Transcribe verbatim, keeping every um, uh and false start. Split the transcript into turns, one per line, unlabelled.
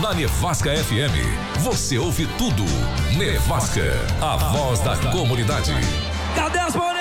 Na Nevasca F M, você ouve tudo. Nevasca, a voz da comunidade.
Cadê as